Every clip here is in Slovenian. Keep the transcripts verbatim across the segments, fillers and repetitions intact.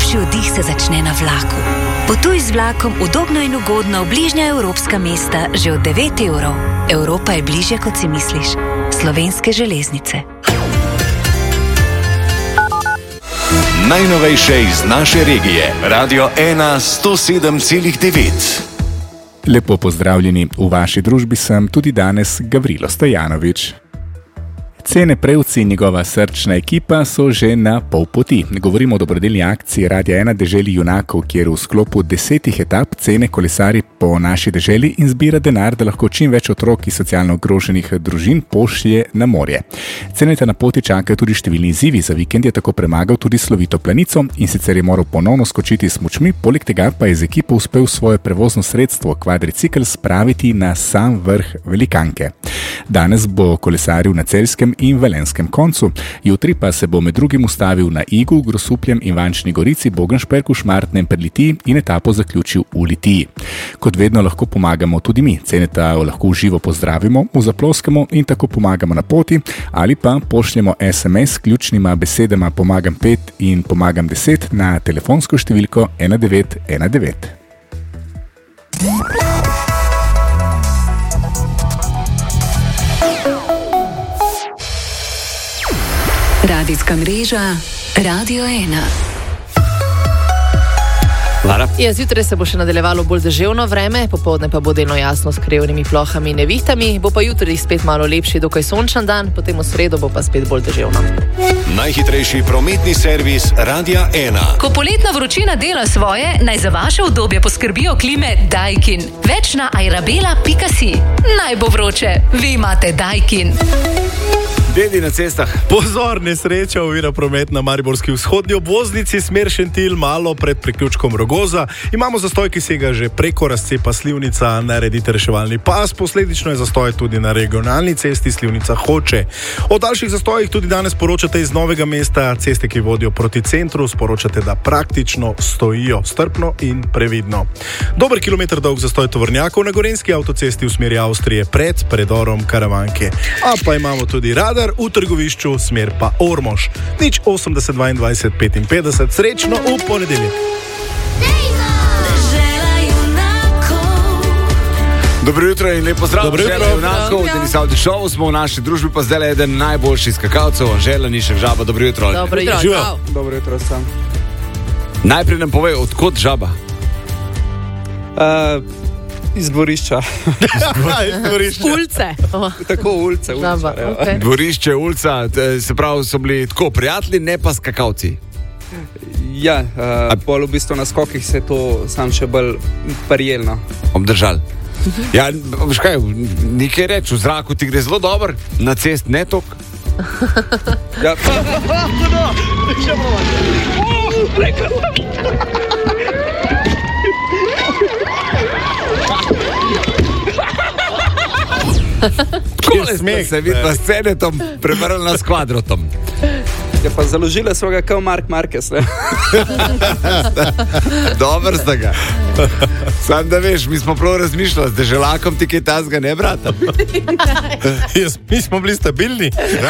Najlepši oddih se začne na vlaku. Potuj z vlakom udobno in ugodno v bližnja evropska mesta že od devet evrov. Evropa je bližje, kot si misliš. Slovenske železnice. Najnovejše iz naše regije. Radio ena sto sedem celih devet. Lepo pozdravljeni, v vaši družbi sem tudi danes Gavrilo Stojanovič. Cene Prevci in njegova srčna ekipa so že na pol poti. Govorimo o dobrodelni akciji Radia ena Deželi junakov, kjer v sklopu desetih etap cene kolesari po naši deželi in zbira denar, da lahko čim več otrok iz socialno ogroženih družin pošlje na morje. Cenete na poti čakajo tudi številni izzivi. Za vikend je tako premagal tudi slovito planico in sicer je moral ponovno skočiti s smučmi, poleg tega pa je z ekipo uspel svoje prevozno sredstvo kvadricikl spraviti na sam vrh Velikanke. Danes bo kolesaril na Celjskem in Velenskem koncu, jutri pa se bo med drugim ustavil na Igu, Grosupljem in Vančni Gorici, Bogenšperku, Šmartnem pred Litiji in etapo zaključil v Litiji. Kot vedno lahko pomagamo tudi mi. Ceneta lahko v živo pozdravimo, mu zaploskamo in tako pomagamo na poti, ali pa pošljemo es em es s ključnima besedama pomagam pet in pomagam deset na telefonsko številko ena devet ena devet. Radijska mreža Radio ena. Lara. Ja, zjutraj se bo še nadaljevalo bolj deževno vreme, popoldne pa bo delno jasno s krevnimi plohami in nevihtami, bo pa jutri spet malo lepši, dokaj sončen dan, potem v sredo bo pa spet bolj deževno. Najhitrejši prometni servis Radia ena. Ko poletna vročina dela svoje, naj za vaše udobje poskrbijo klime Daikin. Več na airabela pika si. Naj bo vroče, vi imate Daikin. Dedi na cestah. Pozor, nesreča ovira promet na mariborski vzhodni obvoznici smer Šentilj, malo pred priključkom Rogoza. Imamo zastoj, ki sega že preko razcepa Slivnica, naredite reševalni pas, posledično je zastoj tudi na regionalni cesti Slivnica Hoče. O daljših zastojih tudi danes poročate iz Novega mesta, ceste, ki vodijo proti centru, sporočate, da praktično stojijo strpno in previdno. Dober kilometer dolg zastoj tovornjakov na gorenjski avtocesti v smeri Avstrije pred predorom Karavanke. A pa imamo tudi radar v trgovišču, smer pa Ormož. Nič osemdeset dvaindvajset petinpetdeset, srečno v ponedeljek. Dobro jutro in lepo zdrav. Dobro jutro. Junakov, v Denis Audi Show smo v naši družbi pa zdaj eden najboljših skakalcev, Anžela Nišek Žaba. Dobro jutro. Dobro jutro. Dobro jutro sem. Najprej nam povej, odkot Žaba? Uh, iz dvorišča. Ulce. Oh. Tako ulice, ulice. Žaba, okay. Dvorišče, ulica, se pravi, so bili tako prijatelji, ne pa skakavci. Ja, uh, bolj v bistvu na skokih se to sam še bolj prijelno. Obdržal. Ja, veš kaj, nekaj reč, v zraku ti gre zelo dobro, na cest ne tok. Ja. Kole smeh se vidi na scenetom, prevrnila s kvadrotom. Ja, pa založila svoga kao Mark Marquez, ne? Dobar sta ga. Sam da veš, mi smo prav razmišljali, z deželakom ti kaj tazga ne, brata? Jaz, mi smo bili stabilni. Ja.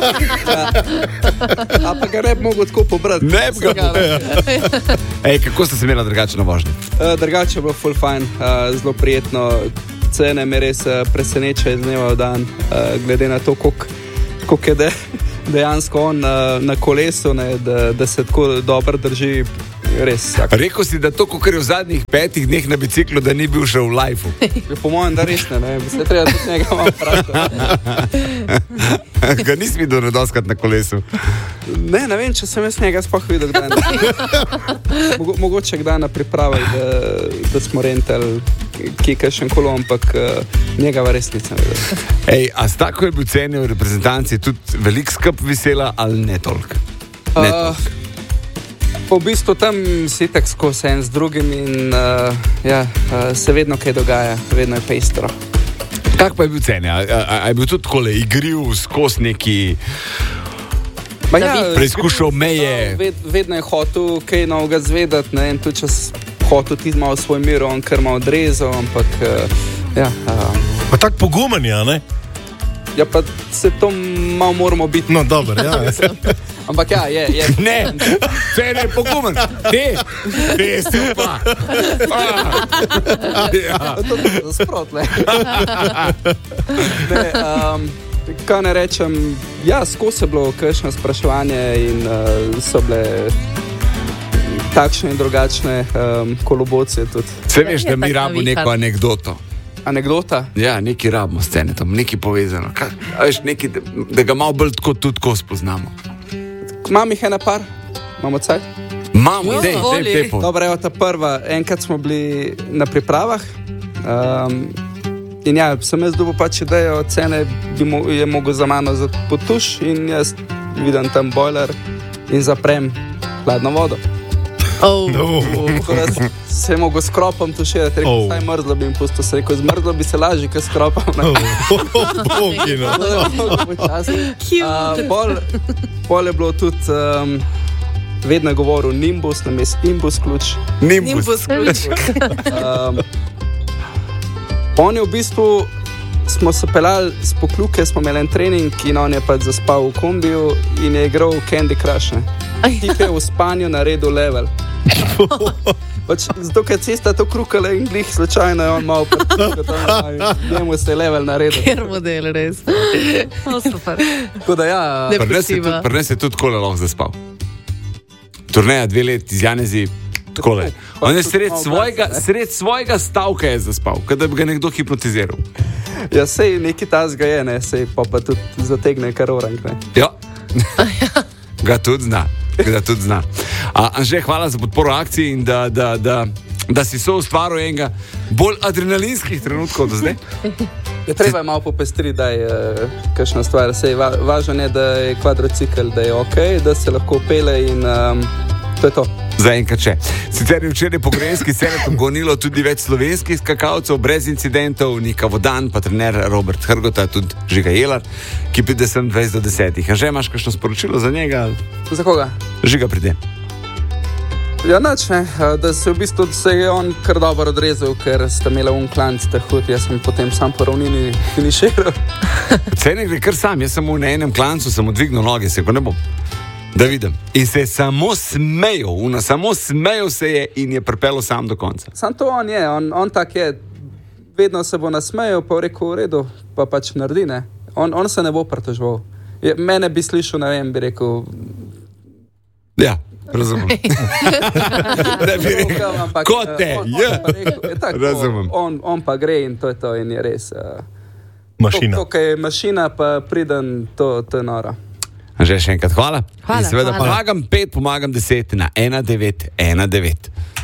A pa ga ne bi mogel tako pobrati. Ne bi ga pobrati. Ej, kako ste se imela drugače na vožnji? Uh, drugače je bilo full fine, uh, zelo prijetno. Cene me res uh, preseneča iz dneva v dan, uh, glede na to, koliko je de, dejansko on uh, na kolesu, ne, da, da se tako dobro drži. Res. Rekel si, da to, kot je v zadnjih petih dneh na biciklu, da ni bil še v lifeu. Po mojem, da res ne, ne. Bi se treba tudi njega malo vprašati. Ga nisi videl nedoskrat na kolesu? Ne, ne vem, če sem jaz njega sploh videl kdaj. Mogo, mogoče kdaj na pripravi, da, da smo rentali kje še kolo, ampak njega v res nisem videl. Ej, a s tako je bil cenil v reprezentanci tudi velik skrb vesela ali ne toliko? Ne toliko. Uh, V bistvu tam si tak skozi en z drugim in uh, ja, uh, se vedno kaj dogaja, vedno je pestro. Kak pa je bil cene? A, a, a je bil tudi takole igriv skozi neki ja, preizkušal meje? No, ved, vedno je hotel kaj novega zvedati, ne, in tudi čas hotel ti malo svoj mir, on kar malo odrezal, ampak uh, ja. Uh, pa tak pogumen, ja, ne? Ja, pa se to malo moramo biti. No, dobro, ja. Ampak ja, je. je. Ne, cene je pogumen. Te, te super. Ja. To je za sprot, ne. ne um, kaj ne rečem, ja, skozi je bilo kakšno spraševanje in uh, so bile takšne in drugačne um, kolobocije tudi. Se veš, da mi rabimo neko anekdoto. Anekdota? Ja, nekaj rabimo s Cenetom, nekaj povezano. Kaj, veš, nekaj, da, da ga malo bolj tako tudi ko spoznamo. Imam jih ena par, imamo cajt? Imamo, dej, dej, dej po. Dobro, evo ta prva. Enkrat smo bili na pripravah um, in ja, sem jaz dobil pač idejo, Cene bi mo, je mogel za mano za potuš in jaz vidim tam bojler in zaprem hladno vodo. Oh. No. Se je mogel s kropom tuširati, rekel, Oh. staj mrzlo bi jim pustil, se rekel, zmrzlo bi se lažje, kot s kropom. Oh, bogi, no. Uh, pol, pol je bilo tudi, um, vedno je govoril Nimbus, namest Nimbus ključ. Nimbus. Nimbus ključ. Um, on je v bistvu, smo se pelali z Pokljuke, smo imeli en trening in on je pač zaspal v kombiju in je igral Candy Crush. Tip je v spanju naredil level. Pač, zato, ker cesta to krukala in glih slučajno je on malo prtikal, njemu se je level naredil. Ker model, res. O, super. Tako da ja, Depresiva. Pri nas je tudi takole lahko zaspal. Turneja dve let iz Janezi, takole. On je sred svojega, sred svojega stavka je zaspal, kada bi ga nekdo hipnotiziral. ja, sej neki tazga je, ne, sej pa pa tudi zategne kar orang, ne. Ja, ga tudi zna. Ga tudi zna. A, Anže, hvala za podporo akciji in da, da, da, da si so ustvaril enega bolj adrenalinskih trenutkov do zdaj. Je treba je malo popestriti, da je uh, kakšna stvar. Sej, va, važno je, da je kvadrocikl, da je ok, da se lahko pele in um, to je to. Zaenkrat še. Sicer je včeraj po Gorenjski Cenetom gonilo tudi več slovenskih skakalcev brez incidentov, Nika Vodan, pa trener Robert Hrgota, tudi Žiga Jelar, ki pride sem dvajset do desetih. A že imaš kakšno sporočilo za njega? Za koga? Žiga pride. Ja, nič ne, da se v bistvu se je on kar dobro odrezal, ker ste imeli un klanc, te hud, jaz sem potem sam po ravnini finiširal. Cene gre kar sam, jaz sem v enem klancu, sem odvignil noge, se ko ne bom. Da vidim. In se je samo smejal, una, samo smejal se je in je pripeljal sam do konca. Sam to on je, on, on tak je, vedno se bo nasmejal, pa rekel v redu, pa pač naredi, ne. On, on se ne bo pritoževal. Mene bi slišal, ne vem, bi rekel... Ja, razumem. Da bi rekel, kot te, ja. Razumem. On, on pa gre in to je to in je res. Uh, Mašina. To, ko je mašina, pa priden, to, to je noro. Že še enkrat hvala. Hvala, In seveda hvala. pomagam pet, pomagam deset na ena devet ena devet.